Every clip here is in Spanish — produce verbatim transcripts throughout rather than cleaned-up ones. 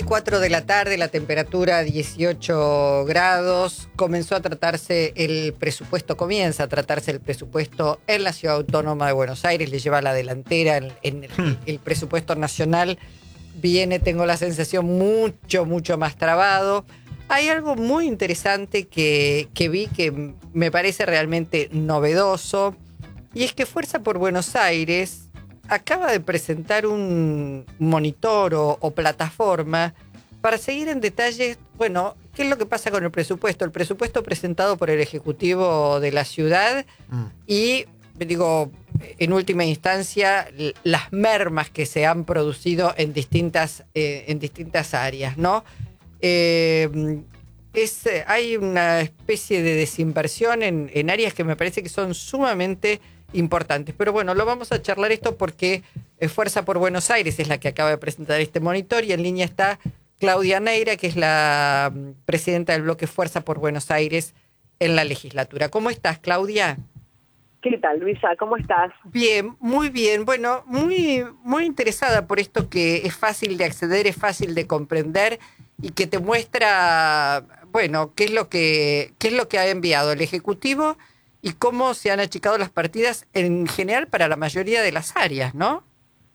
cuatro de la tarde, la temperatura dieciocho grados, comenzó a tratarse el presupuesto, comienza a tratarse el presupuesto en la Ciudad Autónoma de Buenos Aires, le lleva la delantera en, en el, hmm. el presupuesto nacional, viene, tengo la sensación, mucho, mucho más trabado. Hay algo muy interesante que, que vi que me parece realmente novedoso, y es que Fuerza por Buenos Aires acaba de presentar un monitor o, o plataforma para seguir en detalle, bueno, qué es lo que pasa con el presupuesto. El presupuesto presentado por el Ejecutivo de la ciudad mm. y, digo, en última instancia, las mermas que se han producido en distintas, eh, en distintas áreas, ¿no? Eh, es, hay una especie de desinversión en, en áreas que me parece que son sumamente importantes. Pero bueno, lo vamos a charlar esto porque Fuerza por Buenos Aires es la que acaba de presentar este monitor, y en línea está Claudia Neira, que es la presidenta del bloque Fuerza por Buenos Aires en la legislatura. ¿Cómo estás, Claudia? ¿Qué tal, Luisa? ¿Cómo estás? Bien, muy bien. Bueno, muy, muy interesada por esto que es fácil de acceder, es fácil de comprender y que te muestra, bueno, qué es lo que, qué es lo que ha enviado el Ejecutivo y cómo se han achicado las partidas en general para la mayoría de las áreas, ¿no?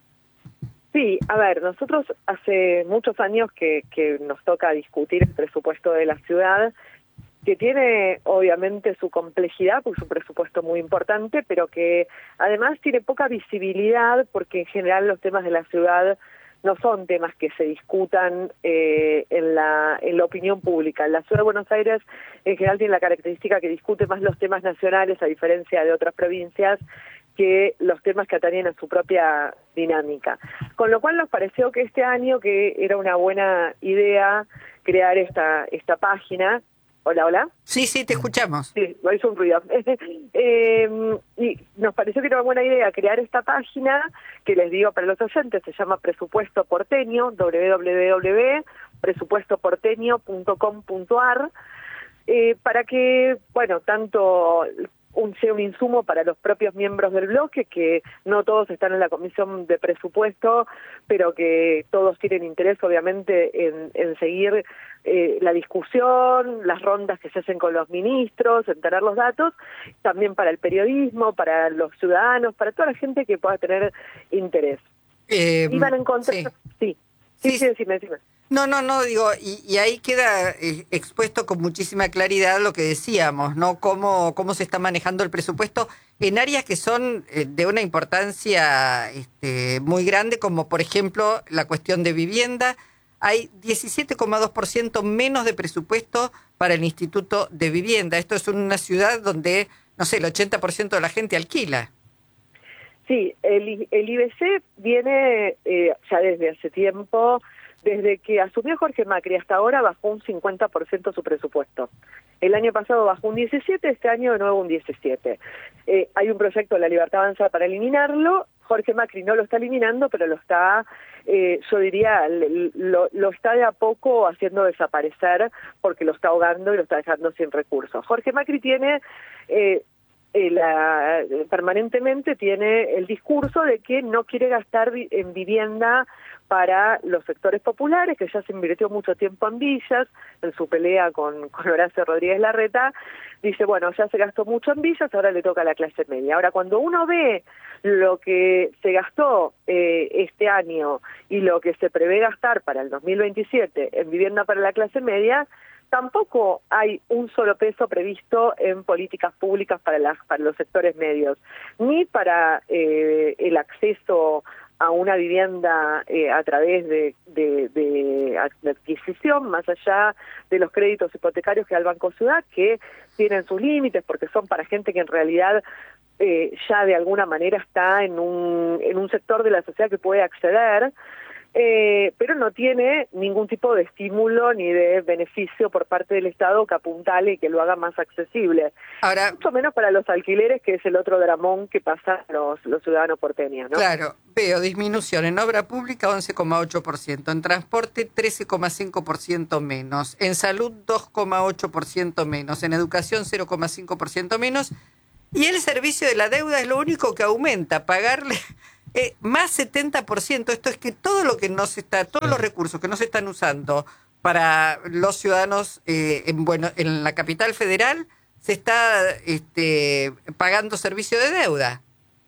Sí, a ver, nosotros hace muchos años que, que nos toca discutir el presupuesto de la ciudad, que tiene obviamente su complejidad, porque es un presupuesto muy importante, pero que además tiene poca visibilidad, porque en general los temas de la ciudad no son temas que se discutan eh, en la en la opinión pública. La Ciudad de Buenos Aires en general tiene la característica que discute más los temas nacionales, a diferencia de otras provincias, que los temas que atañen a su propia dinámica. Con lo cual nos pareció que este año que era una buena idea crear esta esta página. Hola, hola. Sí, sí, te escuchamos. Sí, lo hizo un ruido. eh, y nos pareció que era una buena idea crear esta página, que les digo para los oyentes, se llama Presupuesto Porteño, doble u doble u doble u punto presupuesto porteño punto com punto a r, eh, para que, bueno, tanto un, sea un insumo para los propios miembros del bloque, que no todos están en la comisión de presupuesto, pero que todos tienen interés, obviamente, en, en seguir eh, la discusión, las rondas que se hacen con los ministros, en tener los datos, también para el periodismo, para los ciudadanos, para toda la gente que pueda tener interés. Eh, Iban a encontrar... Sí. Sí, sí, sí, sí, decime, decime. No, no, no, digo, y, y ahí queda eh, expuesto con muchísima claridad lo que decíamos, ¿no? Cómo, cómo se está manejando el presupuesto en áreas que son eh, de una importancia este, muy grande, como por ejemplo la cuestión de vivienda. Hay diecisiete coma dos por ciento menos de presupuesto para el Instituto de Vivienda. Esto es una ciudad donde, no sé, el ochenta por ciento de la gente alquila. Sí, el, el I B C viene eh, ya desde hace tiempo. Desde que asumió Jorge Macri hasta ahora bajó un cincuenta por ciento su presupuesto. El año pasado bajó un diecisiete por ciento, este año de nuevo un diecisiete por ciento. Eh, hay un proyecto de la Libertad Avanza para eliminarlo. Jorge Macri no lo está eliminando, pero lo está, eh, yo diría, lo, lo está de a poco haciendo desaparecer porque lo está ahogando y lo está dejando sin recursos. Jorge Macri tiene... Eh, Eh, la, permanentemente tiene el discurso de que no quiere gastar vi- en vivienda para los sectores populares, que ya se invirtió mucho tiempo en villas, en su pelea con, con Horacio Rodríguez Larreta, dice, bueno, ya se gastó mucho en villas, ahora le toca a la clase media. Ahora, cuando uno ve lo que se gastó eh, este año y lo que se prevé gastar para el dos mil veintisiete en vivienda para la clase media, tampoco hay un solo peso previsto en políticas públicas para, las, para los sectores medios, ni para eh, el acceso a una vivienda eh, a través de, de, de, de adquisición, más allá de los créditos hipotecarios que da el Banco Ciudad, que tienen sus límites porque son para gente que en realidad eh, ya de alguna manera está en un, en un sector de la sociedad que puede acceder, Eh, pero no tiene ningún tipo de estímulo ni de beneficio por parte del Estado que apuntale y que lo haga más accesible. Ahora, mucho menos para los alquileres, que es el otro dramón que pasa los, los ciudadanos porteños, ¿no? Claro, veo disminución en obra pública once coma ocho por ciento, en transporte trece coma cinco por ciento menos, en salud dos coma ocho por ciento menos, en educación cero coma cinco por ciento menos, y el servicio de la deuda es lo único que aumenta, pagarle Eh, más setenta por ciento, esto es que todo lo que no se está, todos Sí. los recursos que no se están usando para los ciudadanos eh, en, bueno, en la capital federal, se está este, pagando servicio de deuda.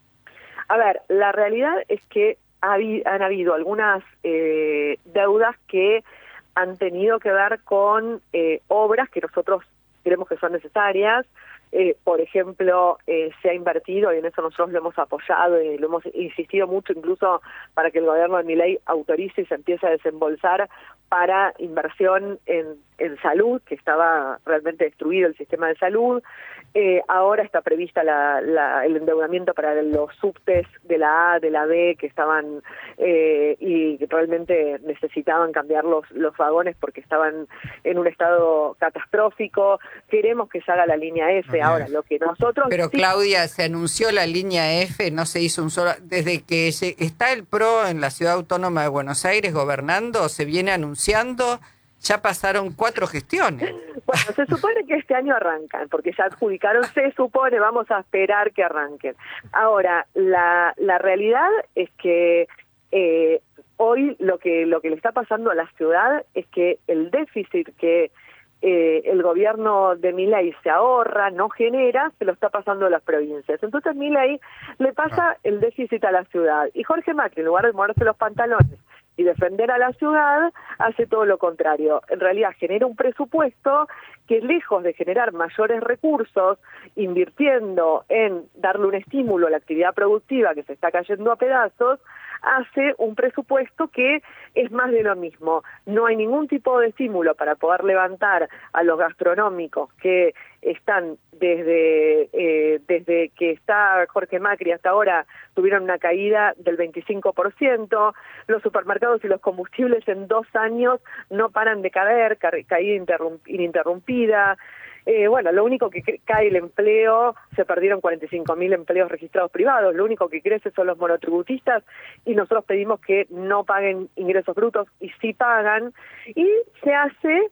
A ver, la realidad es que ha habi- han habido algunas eh, deudas que han tenido que ver con eh, obras que nosotros creemos que son necesarias. Eh, por ejemplo, eh, se ha invertido, y en eso nosotros lo hemos apoyado y lo hemos insistido mucho, incluso para que el gobierno de Milei autorice y se empiece a desembolsar para inversión en, en salud, que estaba realmente destruido el sistema de salud. Eh, ahora está prevista la, la, el endeudamiento para los subtes de la A, de la B, que estaban eh, y que realmente necesitaban cambiar los, los vagones porque estaban en un estado catastrófico. Queremos que se haga la línea F. Okay. Ahora, lo que nosotros... Pero sí, Claudia, se anunció la línea F, no se hizo un solo... Desde que se- está el P R O en la Ciudad Autónoma de Buenos Aires gobernando, se viene anunciando, ya pasaron cuatro gestiones. Bueno, se supone que este año arrancan, porque ya adjudicaron, se supone, vamos a esperar que arranquen. Ahora, la, la realidad es que eh, hoy lo que lo que le está pasando a la ciudad es que el déficit que eh, el gobierno de Milei se ahorra, no genera, se lo está pasando a las provincias. Entonces Milei le pasa el déficit a la ciudad. Y Jorge Macri, en lugar de moverse los pantalones y defender a la ciudad, hace todo lo contrario. En realidad genera un presupuesto que, lejos de generar mayores recursos, invirtiendo en darle un estímulo a la actividad productiva que se está cayendo a pedazos, hace un presupuesto que es más de lo mismo. No hay ningún tipo de estímulo para poder levantar a los gastronómicos que están desde eh, desde que está Jorge Macri hasta ahora, tuvieron una caída del veinticinco por ciento. Los supermercados y los combustibles en dos años no paran de caer, ca caída ininterrumpida. Eh, bueno, lo único que cae el empleo, se perdieron cuarenta y cinco mil empleos registrados privados, lo único que crece son los monotributistas y nosotros pedimos que no paguen ingresos brutos y sí pagan, y se hace...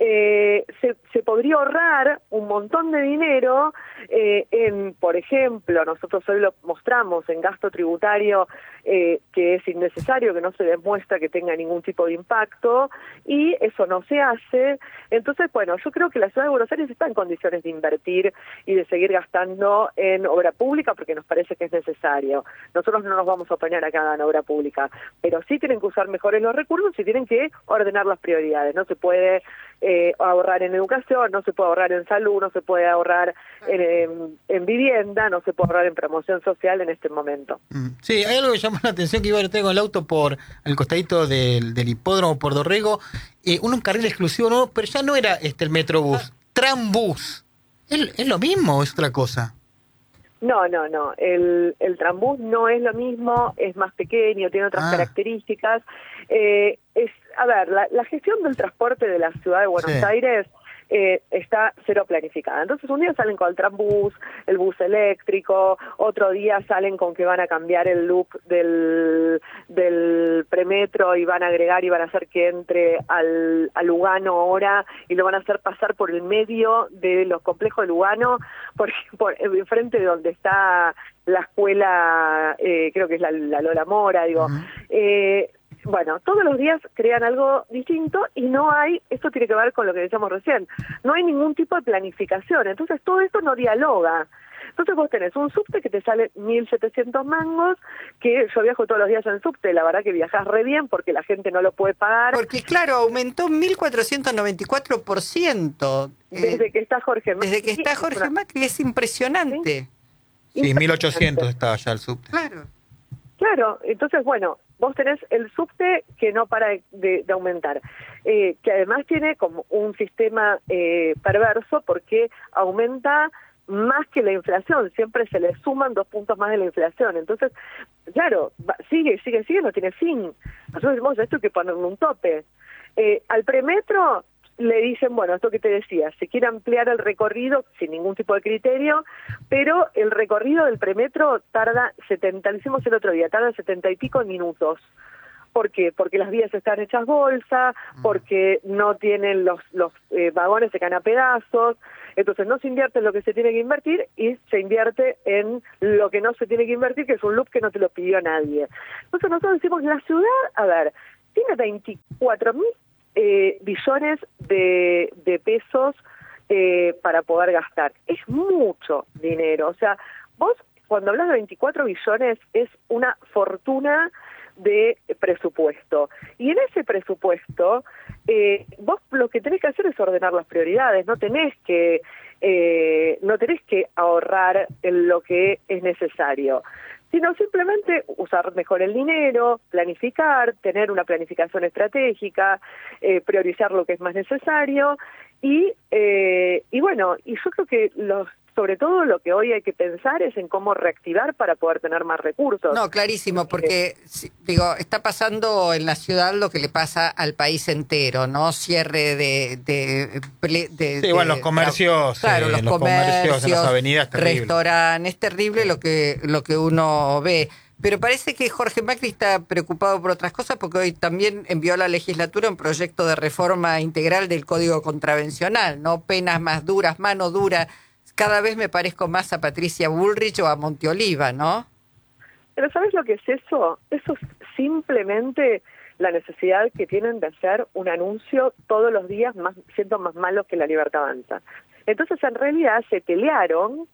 Eh, se, se podría ahorrar un montón de dinero eh, en, por ejemplo, nosotros hoy lo mostramos en gasto tributario eh, que es innecesario, que no se demuestra que tenga ningún tipo de impacto, y eso no se hace. Entonces, bueno, yo creo que la ciudad de Buenos Aires está en condiciones de invertir y de seguir gastando en obra pública porque nos parece que es necesario. Nosotros no nos vamos a oponer a que hagan obra pública, pero sí tienen que usar mejores los recursos y tienen que ordenar las prioridades. No se puede Eh, ahorrar en educación, no se puede ahorrar en salud, no se puede ahorrar en, en, en vivienda, no se puede ahorrar en promoción social en este momento. Sí, hay algo que llama la atención, que iba a ir con el auto por el costadito del, del hipódromo por Dorrego, eh, un carril exclusivo nuevo, pero ya no era este el Metrobús, Trambús. ¿Es, ¿Es lo mismo o es otra cosa? No, no, no. El, el Trambús no es lo mismo, es más pequeño, tiene otras ah. características. Eh, es, a ver, la, la gestión del transporte de la ciudad de Buenos sí. Aires eh, está cero planificada. Entonces un día salen con el Trambús, el bus eléctrico, otro día salen con que van a cambiar el loop del, del premetro y van a agregar y van a hacer que entre al, al Lugano ahora y lo van a hacer pasar por el medio de los complejos de Lugano, por, por enfrente de donde está la escuela, eh, creo que es la, la Lola Mora, digo, uh-huh. eh, bueno, todos los días crean algo distinto y no hay, esto tiene que ver con lo que decíamos recién, no hay ningún tipo de planificación, entonces todo esto no dialoga. Entonces vos tenés un subte que te sale mil setecientos mangos, que yo viajo todos los días en subte, la verdad que viajás re bien porque la gente no lo puede pagar. Porque claro, aumentó mil cuatrocientos noventa y cuatro por ciento. Desde eh, que está Jorge Macri. Desde que está Jorge Macri, es impresionante. Sí, sí, mil ochocientos estaba ya el subte. Claro. Claro, entonces bueno, vos tenés el subte que no para de, de aumentar, eh, que además tiene como un sistema eh, perverso porque aumenta más que la inflación, siempre se le suman dos puntos más de la inflación, entonces, claro, va, sigue, sigue, sigue, no tiene fin. Nosotros decimos, esto hay que ponerle un tope. Eh, al premetro le dicen, bueno, esto que te decía, se quiere ampliar el recorrido sin ningún tipo de criterio, pero el recorrido del premetro tarda setenta, lo hicimos el otro día, tarda setenta y pico minutos. ¿Por qué? Porque las vías están hechas bolsa, porque no tienen los, los eh, vagones, se caen a pedazos, entonces no se invierte en lo que se tiene que invertir y se invierte en lo que no se tiene que invertir, que es un loop que no te lo pidió nadie. Entonces nosotros decimos, la ciudad, a ver, tiene veinticuatro mil eh, billones de, de pesos eh, para poder gastar. Es mucho dinero, o sea, vos cuando hablas de veinticuatro billones es una fortuna de presupuesto. Y en ese presupuesto, eh, vos lo que tenés que hacer es ordenar las prioridades, no tenés que, eh, no tenés que ahorrar en lo que es necesario, sino simplemente usar mejor el dinero, planificar, tener una planificación estratégica, eh, priorizar lo que es más necesario, y, eh, y bueno, y yo creo que los sobre todo lo que hoy hay que pensar es en cómo reactivar para poder tener más recursos. No, clarísimo, porque digo, está pasando en la ciudad lo que le pasa al país entero, ¿no? Cierre de... de, de, de sí, bueno, los comercios, claro, eh, los, los comercios, comercios en las avenidas, terrible. Restaurantes, es terrible lo que, lo que uno ve. Pero parece que Jorge Macri está preocupado por otras cosas, porque hoy también envió a la legislatura un proyecto de reforma integral del Código Contravencional, ¿no? Penas más duras, mano dura. Cada vez me parezco más a Patricia Bullrich o a Monteoliva, ¿no? Pero ¿sabes lo que es eso? Eso es simplemente la necesidad que tienen de hacer un anuncio todos los días más siendo más malos que La Libertad Avanza. Entonces, en realidad, se pelearon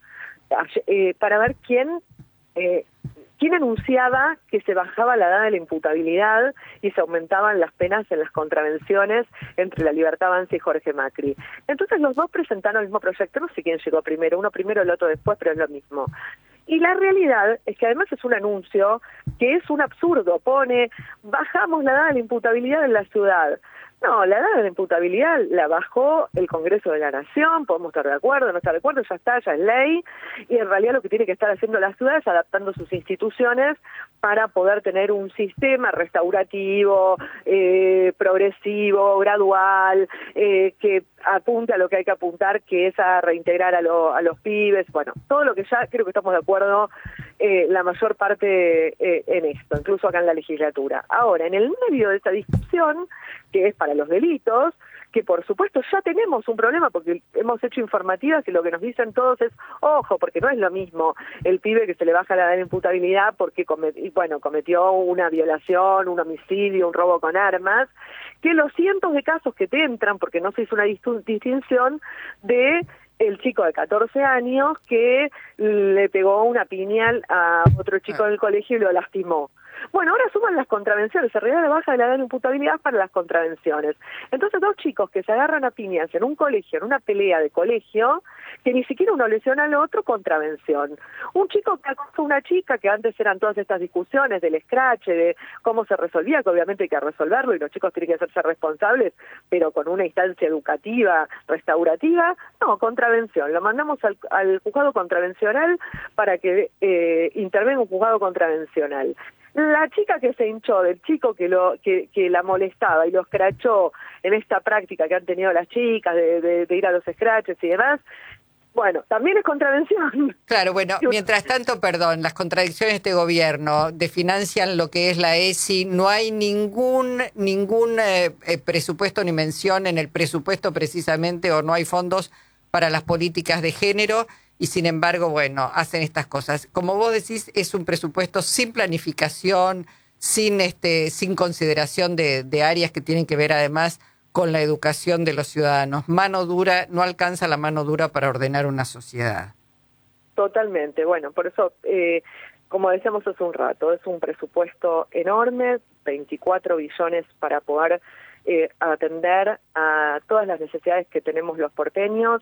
eh, para ver quién... Eh, ¿Quién anunciaba que se bajaba la edad de la imputabilidad y se aumentaban las penas en las contravenciones entre La Libertad Avanza y Jorge Macri? Entonces los dos presentaron el mismo proyecto, no sé quién llegó primero, uno primero, el otro después, pero es lo mismo. Y la realidad es que además es un anuncio que es un absurdo, pone, bajamos la edad de la imputabilidad en la ciudad. No, la edad de la imputabilidad la bajó el Congreso de la Nación, podemos estar de acuerdo, no estar de acuerdo, ya está, ya es ley, y en realidad lo que tiene que estar haciendo la ciudad es adaptando sus instituciones para poder tener un sistema restaurativo, eh, progresivo, gradual, eh, que apunte a lo que hay que apuntar, que es a reintegrar a, lo, a los pibes, bueno, todo lo que ya creo que estamos de acuerdo eh, la mayor parte eh, en esto, incluso acá en la legislatura. Ahora, en el medio de esta discusión, que es para los delitos, que por supuesto ya tenemos un problema porque hemos hecho informativas y lo que nos dicen todos es, ojo, porque no es lo mismo el pibe que se le baja la edad de imputabilidad porque cometió, bueno, cometió una violación, un homicidio, un robo con armas, que los cientos de casos que te entran, porque no se hizo una distinción de el chico de catorce años que le pegó una piñal a otro chico del colegio y lo lastimó. Bueno, ahora suman las contravenciones, se regala la baja de la edad de imputabilidad para las contravenciones. Entonces, dos chicos que se agarran a piñas en un colegio, en una pelea de colegio, que ni siquiera uno lesiona al otro, contravención. Un chico que acosa a una chica, que antes eran todas estas discusiones del scratch, de cómo se resolvía, que obviamente hay que resolverlo y los chicos tienen que hacerse responsables, pero con una instancia educativa, restaurativa, no, contravención. Lo mandamos al, al juzgado contravencional para que eh, intervenga un juzgado contravencional. La chica que se hinchó del chico que lo que, que la molestaba y lo escrachó en esta práctica que han tenido las chicas de, de, de ir a los scratches y demás, bueno, también es contravención. Claro, bueno, mientras tanto, perdón, las contradicciones de este gobierno desfinancian lo que es la E S I, no hay ningún ningún eh, eh, presupuesto ni mención en el presupuesto precisamente, o no hay fondos para las políticas de género. Y sin embargo, bueno, hacen estas cosas. Como vos decís, es un presupuesto sin planificación, sin este, sin consideración de, de áreas que tienen que ver además con la educación de los ciudadanos. Mano dura, no alcanza la mano dura para ordenar una sociedad. Totalmente. Bueno, por eso, eh, como decíamos hace un rato, es un presupuesto enorme, veinticuatro billones para poder eh, atender a todas las necesidades que tenemos los porteños.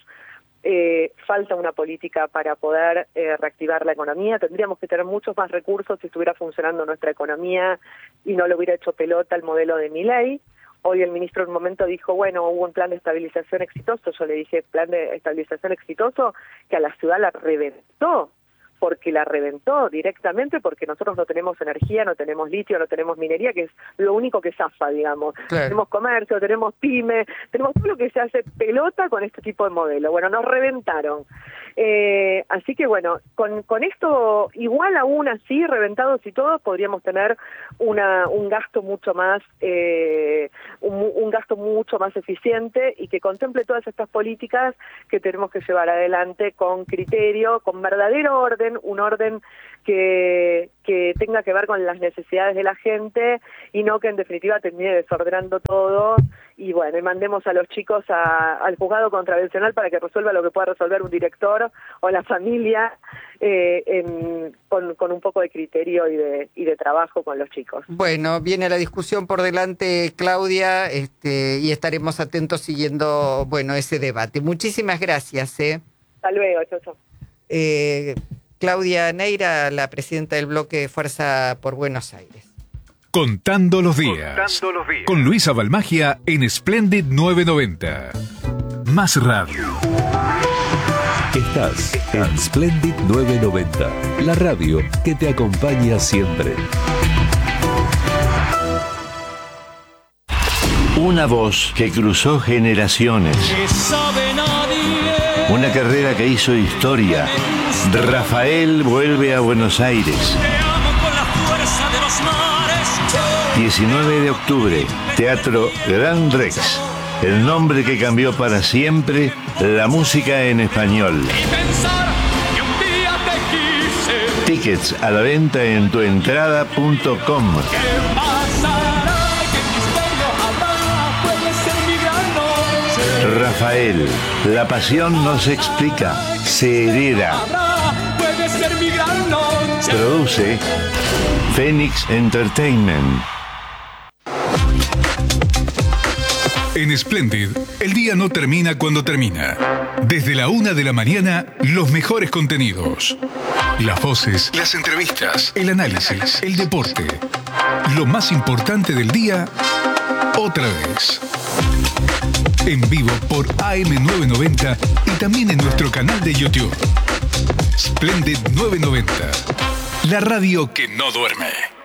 Eh, falta una política para poder eh, reactivar la economía. Tendríamos que tener muchos más recursos si estuviera funcionando nuestra economía y no lo hubiera hecho pelota el modelo de Milei. Hoy el ministro en un momento dijo, bueno, hubo un plan de estabilización exitoso. Yo le dije, plan de estabilización exitoso, que a la ciudad la reventó, porque la reventó directamente, porque nosotros no tenemos energía, no tenemos litio, no tenemos minería, que es lo único que zafa, digamos. Claro. Tenemos comercio, tenemos pyme, tenemos todo lo que se hace pelota con este tipo de modelo. Bueno, nos reventaron. Eh, así que bueno, con, con esto, igual aún así, reventados y todos, podríamos tener una, un gasto mucho más, eh, un, un gasto mucho más eficiente y que contemple todas estas políticas que tenemos que llevar adelante con criterio, con verdadero orden, un orden que, que tenga que ver con las necesidades de la gente y no que en definitiva termine desordenando todo y bueno, y mandemos a los chicos a, al juzgado contravencional para que resuelva lo que pueda resolver un director o la familia eh, en, con, con un poco de criterio y de, y de trabajo con los chicos. Bueno, viene la discusión por delante, Claudia, este, y estaremos atentos siguiendo, bueno, ese debate. Muchísimas gracias. ¿eh? Hasta luego, chau, chau. Eh, Claudia Neira, la presidenta del bloque Fuerza por Buenos Aires. Contando los días. Contando los días. Con Luisa Balmagia en Splendid novecientos noventa. Más radio. Estás en Splendid novecientos noventa, la radio que te acompaña siempre. Una voz que cruzó generaciones. Una carrera que hizo historia. Rafael vuelve a Buenos Aires. diecinueve de octubre, Teatro Gran Rex. El nombre que cambió para siempre la música en español. Tickets a la venta en tuentrada punto com. Rafael, la pasión no se explica, se hereda. Produce Phoenix Entertainment. En Splendid, el día no termina cuando termina. Desde la una de la mañana, los mejores contenidos. Las voces, las entrevistas, el análisis, el deporte. Lo más importante del día, otra vez. En vivo por A M novecientos noventa y también en nuestro canal de YouTube. Splendid novecientos noventa. La radio que no duerme.